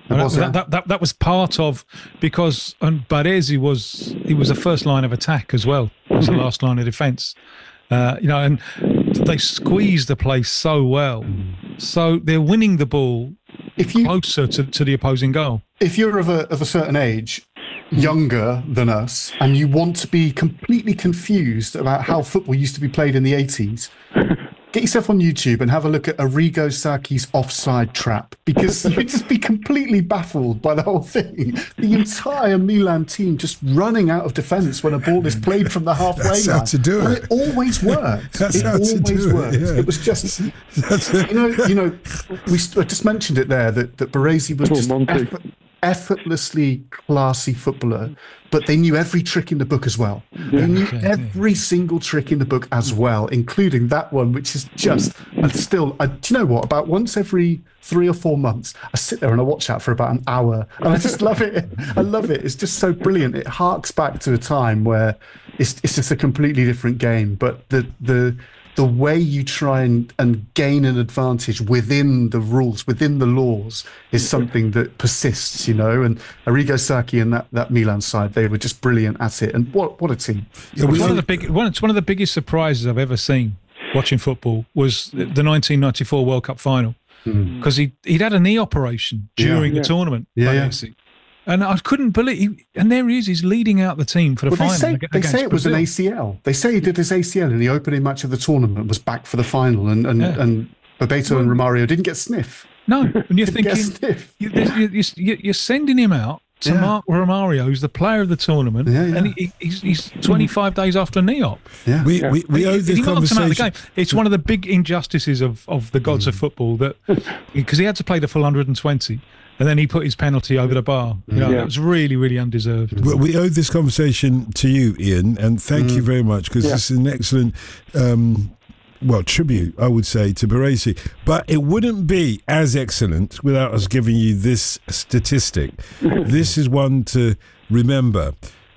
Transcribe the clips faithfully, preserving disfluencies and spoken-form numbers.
Well, was that, that, that, that was part of, because um, Baresi was, he was the first line of attack as well. He was the last line of defence. Uh, you know, and they squeezed the place so well. So they're winning the ball if you, closer to, to the opposing goal. If you're of a, of a certain age, younger than us, and you want to be completely confused about how football used to be played in the eighties, get yourself on YouTube and have a look at Arrigo Sacchi's offside trap, because you'd just be completely baffled by the whole thing. The entire Milan team just running out of defence when a ball is played from the halfway That's line. how to do it. And it always worked. That's it how to always do it, worked. yeah. It was just, you know, you know, we I just mentioned it there that that Baresi was Poor just Monty. effort, effortlessly classy footballer, but they knew every trick in the book as well. They knew every single trick in the book as well, including that one, which is just, and still, I, do you know what, about once every three or four months, I sit there and I watch that for about an hour, and I just love it. I love it. It's just so brilliant. It harks back to a time where it's, it's just a completely different game, but the, the, the way you try and, and gain an advantage within the rules, within the laws, is something that persists, you know. And Arrigo Sacchi and that, that Milan side, they were just brilliant at it. And what what a team! Yeah, one of the big, one, it's one of the biggest surprises I've ever seen watching football was the nineteen ninety-four World Cup final, because he he'd had a knee operation during Yeah. the tournament. Yeah, yeah. basically. And I couldn't believe, he, and there he is, he's leading out the team for the Well, they final. say, ag- they against say it was an Brazil. A C L. They say he did his A C L in the opening match of the tournament, was back for the final, and and, Yeah. and Bebeto and Romario didn't get sniff. No, and you're Didn't get thinking, sniff. you, you, you, you're sending him out to Yeah. Mark Romario, who's the player of the tournament, Yeah, yeah. and he, he's, he's twenty-five days after a knee op. Yeah. We, we, we owe He- this he knocked him out of the conversation. game. It's one of the big injustices of, of the gods of football, that because he had to play the full one hundred twenty, and then he put his penalty over the bar. You know, Yeah. it was really, really undeserved. We- We owe this conversation to you, Ian, and thank you very much, because Yeah. this is an excellent, um, well, tribute, I would say, to Baresi. But it wouldn't be as excellent without us giving you this statistic. This is one to remember.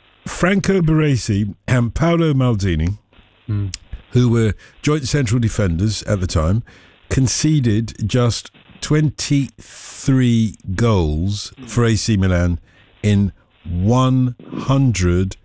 Franco Baresi and Paolo Maldini, who were joint central defenders at the time, conceded just twenty-three goals for A C Milan in one hundred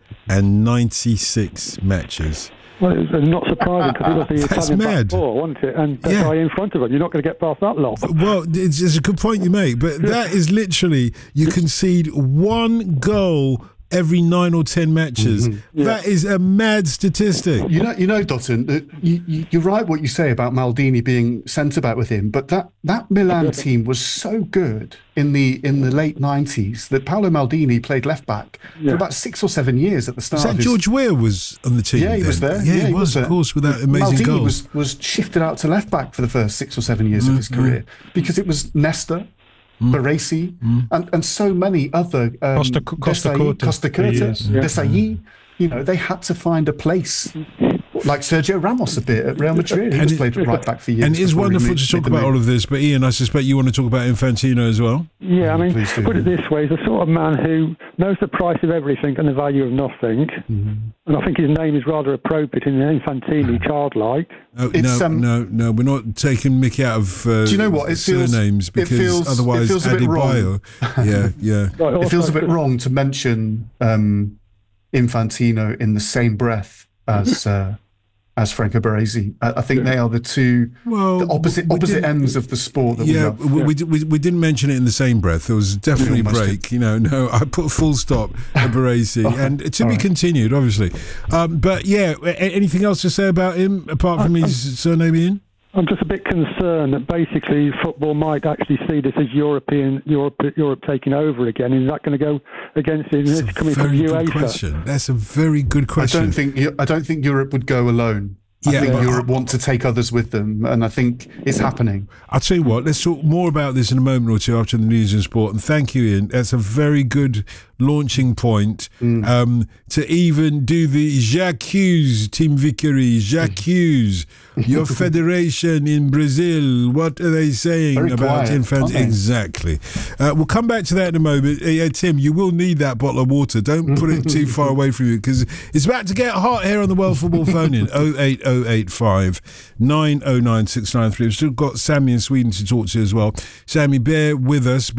ninety-six matches. Well, it was not surprising because it was the That's Italian mad. back four, wasn't it? And the Yeah. guy in front of him, you're not going to get past that lot. Well, it's, it's a good point you make, but that is literally, you concede one goal every nine or ten matches. Yeah. That is a mad statistic. You know, you know, Dotton, that you, you, you're right what you say about Maldini being centre back with him, but that, that Milan team was so good in the in the late nineties that Paolo Maldini played left back Yeah. for about six or seven years at the Is start. that of his, George Weah was on the team? Yeah, he then? was there. Yeah, he, was, there. of course, with that amazing Maldini goal. was was shifted out to left back for the first six or seven years of his career because it was Nesta, Baresi, and, and so many other um, Costa- Costa Desai, Curta Costa for Curta, years. Yeah. Desai. You know, they had to find a place, like Sergio Ramos a bit at Real Madrid. He And was it- played right back for years. And it is before he wonderful made- to talk made the about move. all of this, but Ian, I suspect you want to talk about Infantino as well? Yeah, I mean, Please do. put it this way, he's the sort of man who knows the price of everything and the value of nothing. And I think his name is rather appropriate in Infantini, childlike. No, It's, no, um, no, no, we're not taking Mickey out of uh, Do you know what? It feels- surnames it because feels- it otherwise feels a bit Adebayo. Yeah, yeah. Right, It feels a also- bit wrong to mention um, Infantino in the same breath as uh, as Franco Baresi. I, I think they are the two Well, the opposite we opposite didn't- ends of the sport that we Yeah, love. we, we, we, we didn't mention it in the same breath. There was definitely a almost break. You know, no, I put full stop at Baresi, and to be all right. continued, obviously. Um, but yeah, a- anything else to say about him apart from his surname, Ian? I'm just a bit concerned that basically football might actually see this as European Europe Europe taking over again. Is that going to go against it? That's It's a coming from very good UEFA. question. That's a very good I question. don't think Eu- I don't think Europe would go alone. I Yeah, think but- Europe want to take others with them, and I think it's happening. I'll tell you what, let's talk more about this in a moment or two after the news and sport. And thank you, Ian. That's a very good launching point um, to even do the J'accuse, Team Vickery, J'accuse, your federation in Brazil. What are they saying Very about quiet, infants? aren't they? Exactly. Uh, we'll come back to that in a moment. Uh, yeah, Tim, you will need that bottle of water. Don't put it too far away from you because it's about to get hot here on the World Football phone in oh eight oh eight five nine oh nine six nine three. We've still got Sammy in Sweden to talk to as well. Sammy, bear with us.